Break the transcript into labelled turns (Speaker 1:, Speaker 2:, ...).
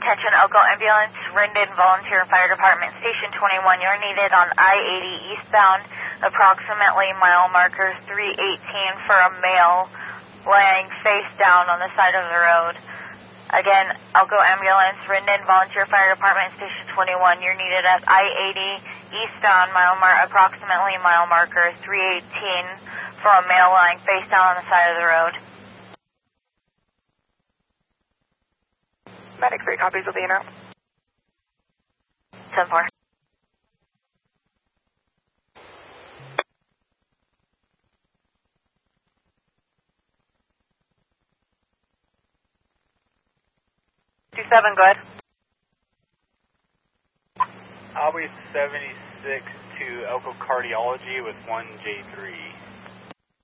Speaker 1: Attention Elko Ambulance, Rendon Volunteer Fire Department, Station 21. You're needed on I-80 eastbound, approximately mile marker 318 for a male laying face down on the side of the road. Again, Elko Ambulance, Rendon Volunteer Fire Department, Station 21. You're needed at I-80 eastbound, approximately mile marker 318 for a male lying face down on the side of the road.
Speaker 2: Medic 3 copies with Eno.
Speaker 1: 10-4. Seven, go ahead.
Speaker 3: I'll be 76 to Elko Cardiology with 1J3.